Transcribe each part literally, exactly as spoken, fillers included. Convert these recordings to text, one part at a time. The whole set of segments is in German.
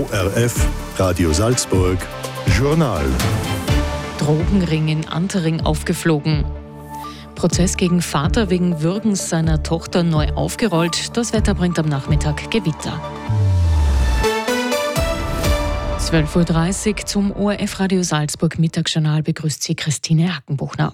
O R F, Radio Salzburg, Journal. Drogenring in Antering aufgeflogen. Prozess gegen Vater wegen Würgens seiner Tochter neu aufgerollt. Das Wetter bringt am Nachmittag Gewitter. zwölf Uhr dreißig zum O R F Radio Salzburg Mittagsjournal begrüßt Sie Christine Hackenbuchner.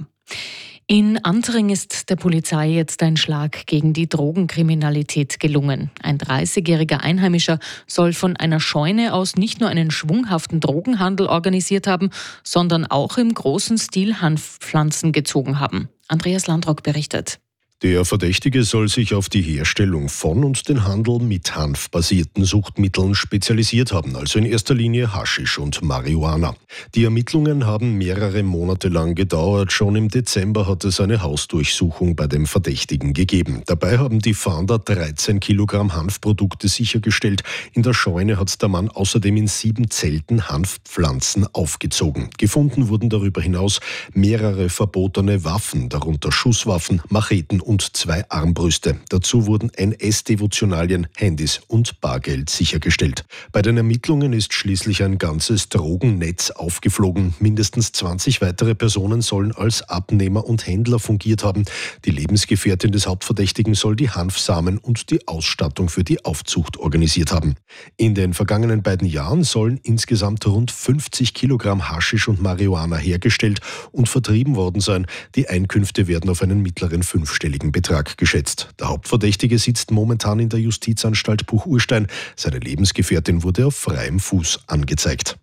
In Antering ist der Polizei jetzt ein Schlag gegen die Drogenkriminalität gelungen. Ein dreißigjähriger Einheimischer soll von einer Scheune aus nicht nur einen schwunghaften Drogenhandel organisiert haben, sondern auch im großen Stil Hanfpflanzen gezogen haben. Andreas Landrock berichtet. Der Verdächtige soll sich auf die Herstellung von und den Handel mit hanfbasierten Suchtmitteln spezialisiert haben, also in erster Linie Haschisch und Marihuana. Die Ermittlungen haben mehrere Monate lang gedauert. Schon im Dezember hat es eine Hausdurchsuchung bei dem Verdächtigen gegeben. Dabei haben die Fahnder dreizehn Kilogramm Hanfprodukte sichergestellt. In der Scheune hat der Mann außerdem in sieben Zelten Hanfpflanzen aufgezogen. Gefunden wurden darüber hinaus mehrere verbotene Waffen, darunter Schusswaffen, Macheten und und zwei Armbrüste. Dazu wurden N S-Devotionalien, Handys und Bargeld sichergestellt. Bei den Ermittlungen ist schließlich ein ganzes Drogennetz aufgeflogen. Mindestens zwanzig weitere Personen sollen als Abnehmer und Händler fungiert haben. Die Lebensgefährtin des Hauptverdächtigen soll die Hanfsamen und die Ausstattung für die Aufzucht organisiert haben. In den vergangenen beiden Jahren sollen insgesamt rund fünfzig Kilogramm Haschisch und Marihuana hergestellt und vertrieben worden sein. Die Einkünfte werden auf einen mittleren fünfstelligen Betrag geschätzt. Der Hauptverdächtige sitzt momentan in der Justizanstalt Buchurstein. Seine Lebensgefährtin wurde auf freiem Fuß angezeigt.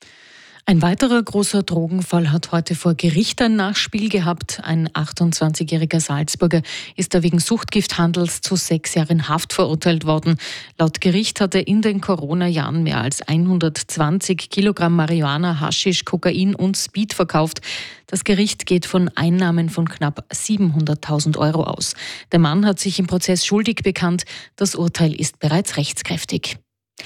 Ein weiterer großer Drogenfall hat heute vor Gericht ein Nachspiel gehabt. Ein achtundzwanzigjähriger Salzburger ist da wegen Suchtgifthandels zu sechs Jahren Haft verurteilt worden. Laut Gericht hat er in den Corona-Jahren mehr als hundertzwanzig Kilogramm Marihuana, Haschisch, Kokain und Speed verkauft. Das Gericht geht von Einnahmen von knapp siebenhunderttausend Euro aus. Der Mann hat sich im Prozess schuldig bekannt. Das Urteil ist bereits rechtskräftig.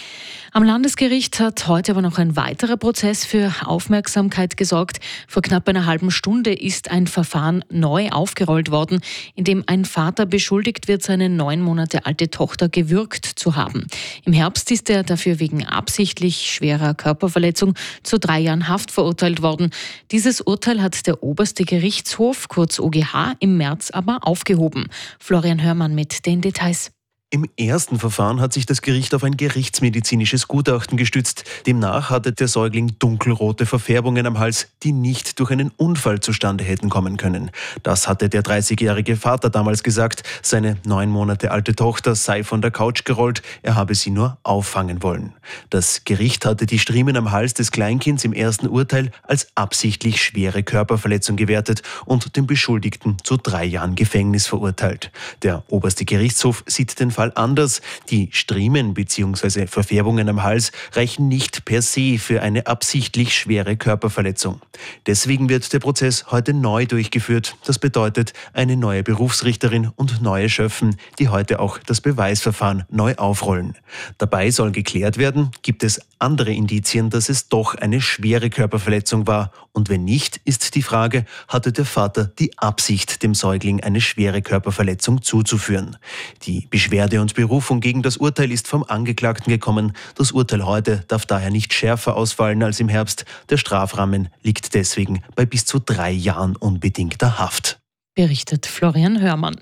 Am Landesgericht hat heute aber noch ein weiterer Prozess für Aufmerksamkeit gesorgt. Vor knapp einer halben Stunde ist ein Verfahren neu aufgerollt worden, in dem ein Vater beschuldigt wird, seine neun Monate alte Tochter gewürgt zu haben. Im Herbst ist er dafür wegen absichtlich schwerer Körperverletzung zu drei Jahren Haft verurteilt worden. Dieses Urteil hat der oberste Gerichtshof, kurz O G H, im März aber aufgehoben. Florian Hörmann mit den Details. Im ersten Verfahren hat sich das Gericht auf ein gerichtsmedizinisches Gutachten gestützt. Demnach hatte der Säugling dunkelrote Verfärbungen am Hals, die nicht durch einen Unfall zustande hätten kommen können. Das hatte der dreißigjährige Vater damals gesagt. Seine neun Monate alte Tochter sei von der Couch gerollt, er habe sie nur auffangen wollen. Das Gericht hatte die Striemen am Hals des Kleinkinds im ersten Urteil als absichtlich schwere Körperverletzung gewertet und den Beschuldigten zu drei Jahren Gefängnis verurteilt. Der oberste Gerichtshof sieht den Fall anders. Die Striemen bzw. Verfärbungen am Hals reichen nicht per se für eine absichtlich schwere Körperverletzung. Deswegen wird der Prozess heute neu durchgeführt. Das bedeutet eine neue Berufsrichterin und neue Schöffen, die heute auch das Beweisverfahren neu aufrollen. Dabei soll geklärt werden, gibt es andere Indizien, dass es doch eine schwere Körperverletzung war. Und wenn nicht, ist die Frage, hatte der Vater die Absicht, dem Säugling eine schwere Körperverletzung zuzuführen? Die Beschwerde und Berufung gegen das Urteil ist vom Angeklagten gekommen. Das Urteil heute darf daher nicht schärfer ausfallen als im Herbst. Der Strafrahmen liegt deswegen bei bis zu drei Jahren unbedingter Haft. Berichtet Florian Hörmann.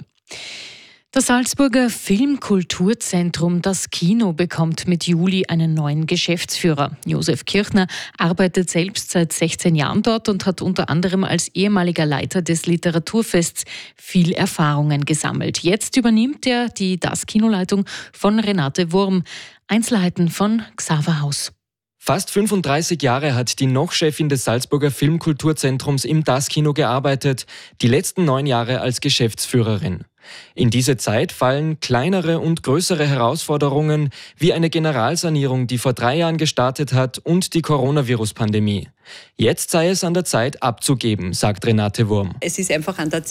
Das Salzburger Filmkulturzentrum Das Kino bekommt mit Juli einen neuen Geschäftsführer. Josef Kirchner arbeitet selbst seit sechzehn Jahren dort und hat unter anderem als ehemaliger Leiter des Literaturfests viel Erfahrungen gesammelt. Jetzt übernimmt er die Das Kinoleitung von Renate Wurm. Einzelheiten von Xaver Haus. Fast fünfunddreißig Jahre hat die noch-Chefin des Salzburger Filmkulturzentrums im Das Kino gearbeitet, die letzten neun Jahre als Geschäftsführerin. In diese Zeit fallen kleinere und größere Herausforderungen wie eine Generalsanierung, die vor drei Jahren gestartet hat, und die Coronavirus-Pandemie. Jetzt sei es an der Zeit abzugeben, sagt Renate Wurm. Es ist einfach an der